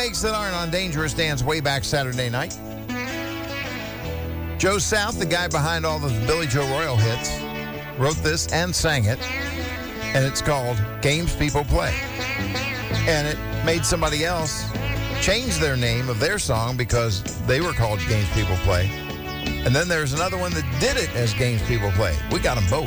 mistakes that aren't on Dangerous Dan's way back Saturday night. Joe South, the guy behind all the Billy Joe Royal hits, wrote this and sang it, and it's called Games People Play. And it made somebody else change their name of their song because they were called Games People Play. And then there's another one that did it as Games People Play. We got them both.